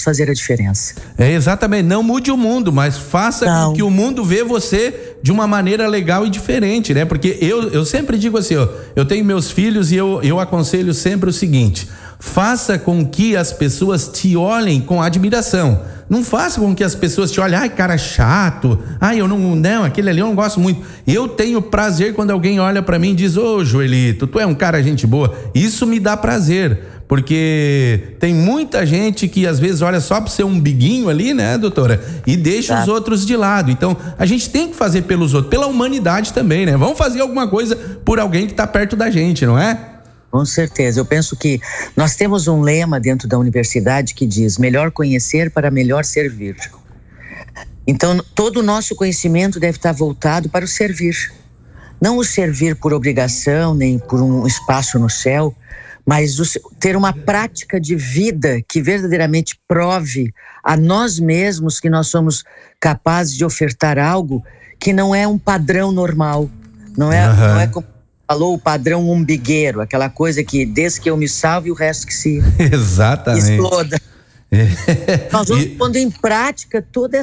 fazer a diferença. Exatamente, não mude o mundo, mas faça com que o mundo vê você de uma maneira legal e diferente, né? Porque eu sempre digo assim, ó, eu tenho meus filhos e eu aconselho sempre o seguinte: faça com que as pessoas te olhem com admiração. Não faça com que as pessoas te olhem, ai, cara chato, ai, eu não, aquele ali eu não gosto muito. Eu tenho prazer quando alguém olha pra mim e diz, ô Joelito, tu é um cara gente boa. Isso me dá prazer, porque tem muita gente que às vezes olha só pro seu umbiguinho ali, né, doutora? E deixa os outros de lado. Então, a gente tem que fazer pelos outros, pela humanidade também, né? Vamos fazer alguma coisa por alguém que tá perto da gente, não é? Com certeza, eu penso que nós temos um lema dentro da universidade que diz, melhor conhecer para melhor servir. Então, todo o nosso conhecimento deve estar voltado para o servir. Não o servir por obrigação, nem por um espaço no céu, mas ter uma prática de vida que verdadeiramente prove a nós mesmos que nós somos capazes de ofertar algo que não é um padrão normal, não é como falou o padrão umbigueiro, aquela coisa que desde que eu me salve o resto que se exatamente exploda. Nós vamos pondo em prática toda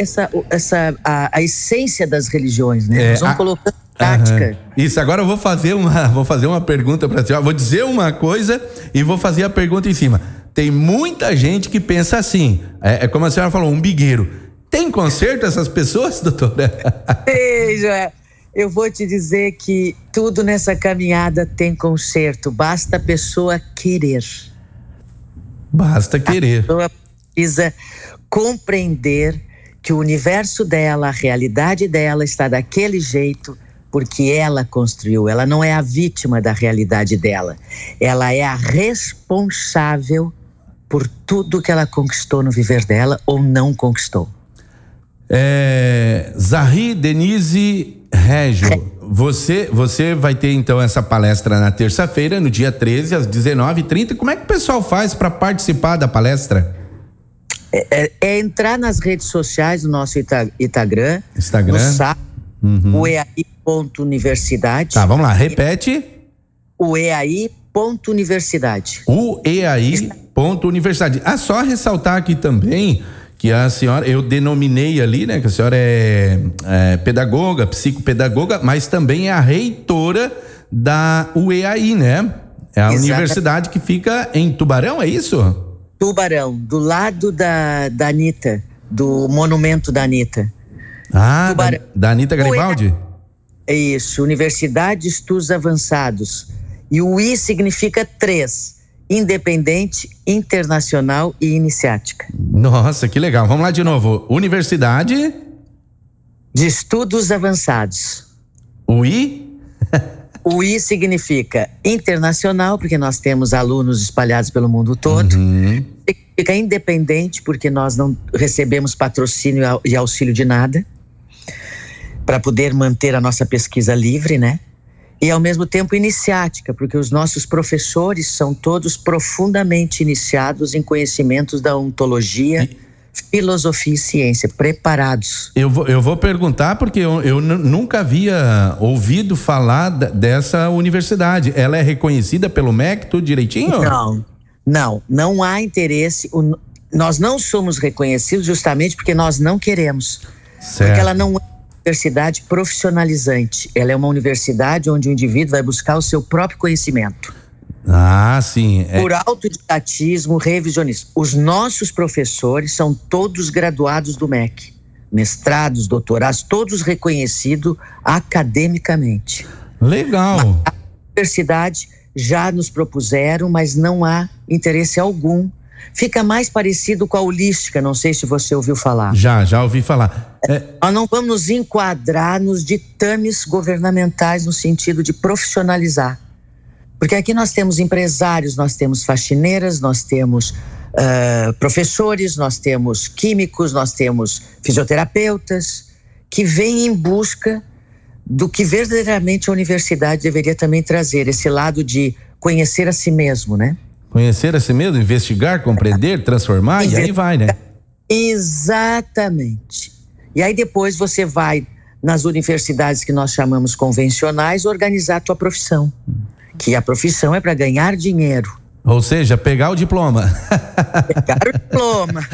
a essência das religiões, né? Nós vamos colocando em prática. Isso, agora eu vou fazer uma pergunta para a senhora, vou dizer uma coisa e vou fazer a pergunta em cima. Tem muita gente que pensa assim, como a senhora falou, umbigueiro. Tem conserto essas pessoas, doutora? Veja, eu vou te dizer que tudo nessa caminhada tem conserto, basta a pessoa querer. Basta querer. A pessoa precisa compreender que o universo dela, a realidade dela está daquele jeito porque ela construiu. Ela não é a vítima da realidade dela. Ela é a responsável por tudo que ela conquistou no viver dela ou não conquistou. Zahri Denise Régio, você vai ter então essa palestra na terça-feira, no dia 13, às 19h30. Como é que o pessoal faz para participar da palestra? É entrar nas redes sociais do nosso Instagram. No site, ueai.universidade. Tá, vamos lá, repete. ueai.universidade. ueai.universidade. Só ressaltar aqui também que a senhora, eu denominei ali, né, que a senhora é pedagoga, psicopedagoga, mas também é a reitora da UEAI, né? É a universidade que fica em Tubarão, é isso? Tubarão, do lado da Anitta, do monumento da Anitta. Da Anitta Garibaldi? É isso, Universidade de Estudos Avançados. E o I significa 3. Independente, internacional e iniciática. Nossa, que legal. Vamos lá de novo. Universidade de Estudos Avançados. O I? O I significa internacional, porque nós temos alunos espalhados pelo mundo todo. Significa independente, porque nós não recebemos patrocínio e auxílio de nada, para poder manter a nossa pesquisa livre, né? E ao mesmo tempo iniciática, porque os nossos professores são todos profundamente iniciados em conhecimentos da ontologia, filosofia e ciência, preparados. Eu vou perguntar porque eu nunca havia ouvido falar dessa universidade. Ela é reconhecida pelo MEC, tudo direitinho? Não há interesse. Nós não somos reconhecidos justamente porque nós não queremos. Certo. Porque ela não é universidade profissionalizante. Ela é uma universidade onde o indivíduo vai buscar o seu próprio conhecimento. Sim. Por autodidatismo, revisionismo. Os nossos professores são todos graduados do MEC. Mestrados, doutorados, todos reconhecidos academicamente. Legal. A universidade já nos propuseram, mas não há interesse algum. Fica mais parecido com a holística, não sei se você ouviu falar. Já ouvi falar. Nós não vamos nos enquadrar nos ditames governamentais no sentido de profissionalizar. Porque aqui nós temos empresários, nós temos faxineiras, nós temos professores, nós temos químicos, nós temos fisioterapeutas, que vêm em busca do que verdadeiramente a universidade deveria também trazer, esse lado de conhecer a si mesmo, né? Conhecer a si mesmo, investigar, compreender, transformar, e aí vai, né? Exatamente. E aí depois você vai nas universidades que nós chamamos convencionais organizar a tua profissão. Que a profissão é para ganhar dinheiro. Ou seja, pegar o diploma. Pegar o diploma.